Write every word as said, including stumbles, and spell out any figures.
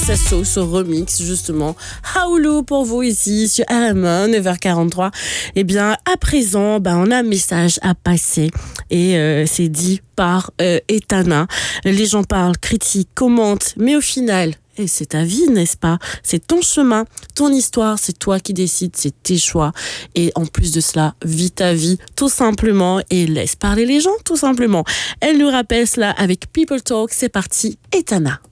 Sa sauce au remix, justement. Haoulou pour vous ici sur R M un, neuf heures quarante-trois. Eh bien, à présent, bah, on a un message à passer et euh, c'est dit par euh, Etana. Les gens parlent, critiquent, commentent, mais au final, et c'est ta vie, n'est-ce pas? C'est ton chemin, ton histoire, c'est toi qui décides, c'est tes choix. Et en plus de cela, vis ta vie tout simplement et laisse parler les gens tout simplement. Elle nous rappelle cela avec People Talk. C'est parti, Etana.